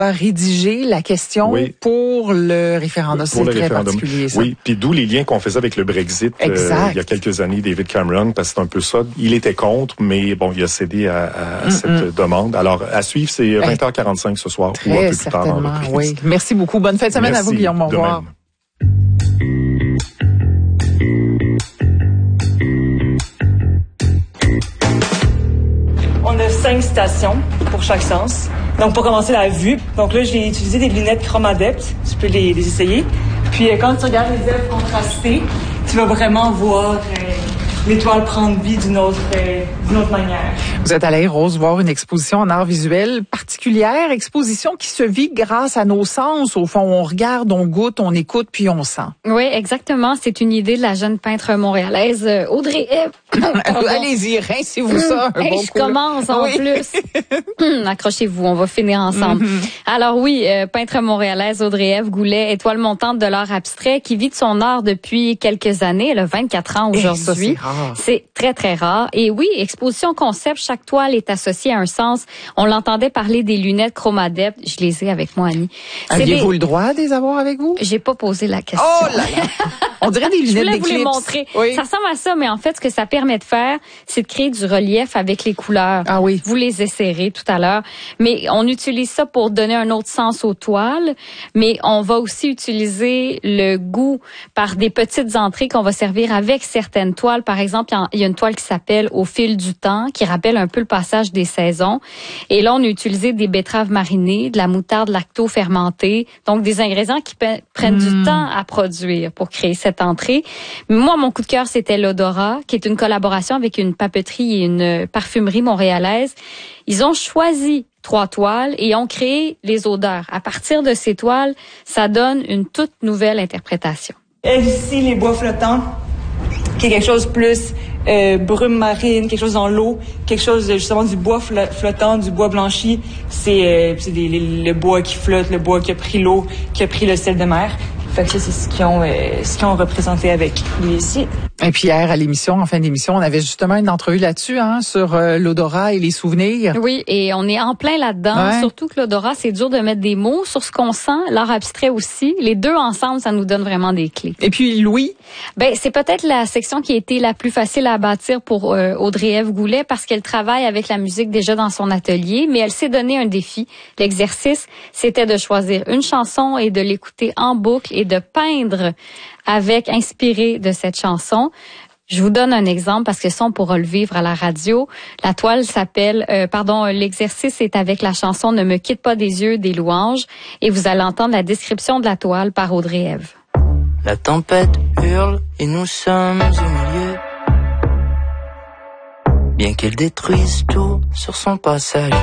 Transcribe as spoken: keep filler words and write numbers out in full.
va rédiger la question oui. pour le référendum. C'est très référendum. particulier, ça. Oui, puis d'où les liens qu'on faisait avec le Brexit euh, il y a quelques années, David Cameron, parce que c'est un peu ça. Il était contre, mais bon, il a cédé à, à mm-hmm. cette demande. Alors, à suivre, c'est vingt heures quarante-cinq ce soir très ou un peu plus tard en reprise. Oui. Merci beaucoup. Bonne fin de semaine Merci, à vous, Guillaume. Au revoir. On a cinq stations pour chaque sens. Donc, pour commencer, la vue. Donc là, j'ai utilisé des lunettes ChromaDepth. Tu peux les, les essayer. Puis, euh, quand tu regardes les œuvres contrastées, tu vas vraiment voir euh, l'étoile prendre vie d'une autre, euh, d'une autre manière. Vous êtes allée, Rose, voir une exposition en art visuel particulière, exposition qui se vit grâce à nos sens. Au fond, on regarde, on goûte, on écoute, puis on sent. Oui, exactement. C'est une idée de la jeune peintre montréalaise Audrey Eve. Allez-y, rincez-vous ça. Un hey, bon je commence en oui. plus. Accrochez-vous, on va finir ensemble. Mm-hmm. Alors oui, euh, peintre montréalaise Audrey Eve Goulet, étoile montante de l'art abstrait, qui vit de son art depuis quelques années. Elle a vingt-quatre ans aujourd'hui. C'est, c'est très, très rare. Et oui, exposition concept, chaque toile est associée à un sens. On l'entendait parler des lunettes ChromaDepth. Je les ai avec moi, Annie. Aviez-vous des... le droit de les avoir avec vous? J'ai pas posé la question. Oh là là! On dirait des lunettes d'éclipse. Je voulais vous les montrer. Oui. Ça ressemble à ça, mais en fait, ce que ça permet de faire, c'est de créer du relief avec les couleurs. Ah oui. Vous les essayerez tout à l'heure. Mais on utilise ça pour donner un autre sens aux toiles, mais on va aussi utiliser le goût par des petites entrées qu'on va servir avec certaines toiles. Par exemple, il y a une toile qui s'appelle Au fil du temps, qui rappelle un peu le passage des saisons. Et là, on a utilisé des betteraves marinées, de la moutarde lacto-fermentée, donc des ingrédients qui pe- prennent mmh. du temps à produire pour créer cette entrée. Moi, mon coup de cœur, c'était l'odorat, qui est une collaboration avec une papeterie et une parfumerie montréalaise. Ils ont choisi trois toiles et ont créé les odeurs. À partir de ces toiles, ça donne une toute nouvelle interprétation. Et ici, les bois flottants, qui est quelque chose plus euh, brume marine, quelque chose dans l'eau, quelque chose justement du bois flottant, du bois blanchi. C'est, euh, c'est des, les, le bois qui flotte, le bois qui a pris l'eau, qui a pris le sel de mer. Fait que ça, c'est ce qu'ils ont, euh, ce qu'ils ont représenté avec lui ici. Et puis hier, à l'émission, en fin d'émission, on avait justement une entrevue là-dessus, hein, sur euh, l'odorat et les souvenirs. Oui, et on est en plein là-dedans. Ouais. Surtout que l'odorat, c'est dur de mettre des mots sur ce qu'on sent. L'art abstrait aussi. Les deux ensemble, ça nous donne vraiment des clés. Et puis Louis? Ben, c'est peut-être la section qui a été la plus facile à bâtir pour euh, Audrey Eve Goulet parce qu'elle travaille avec la musique déjà dans son atelier, mais elle s'est donné un défi. L'exercice, c'était de choisir une chanson et de l'écouter en boucle et de peindre avec, inspiré de cette chanson. Je vous donne un exemple parce que ça, on pourra le vivre à la radio. La toile s'appelle, euh, pardon, l'exercice est avec la chanson Ne me quitte pas des yeux des louanges et vous allez entendre la description de la toile par Audrey Eve. La tempête hurle et nous sommes au milieu. Bien qu'elle détruise tout sur son passage.